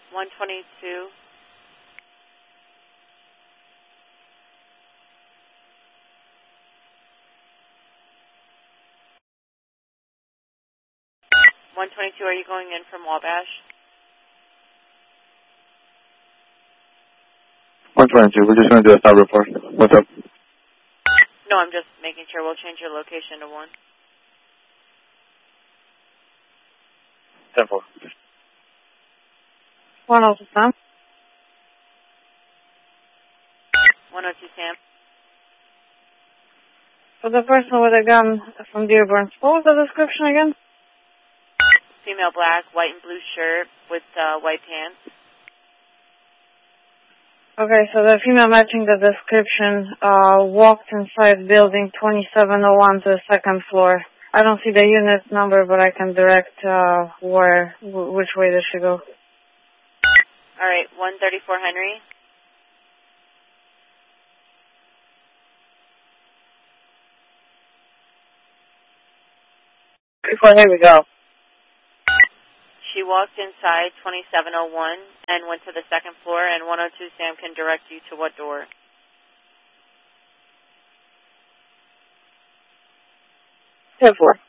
122. Are you going in from Wabash? 122, we're just going to do a stop report. What's up? No, I'm just making sure. We'll change your location to 1. 10-4. 102 Sam. 102 Sam. So the person with a gun from Dearborn, what was the description again? Female black, white and blue shirt with white pants. Okay, so the female matching the description walked inside building 2701 to the second floor. I don't see the unit number, but I can direct which way does she go. All right, 134 Henry. Here we go. She walked inside 2701 and went to the second floor, and 102 Sam can direct you to what door? 10-4.